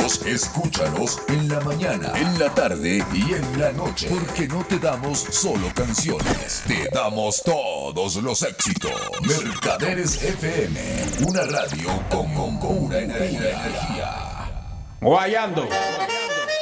episodios, escúchalos en la mañana, en la tarde y en la noche. Porque no te damos solo canciones, te damos todos los éxitos. Mercaderes FM, una radio con una energía. Guayando.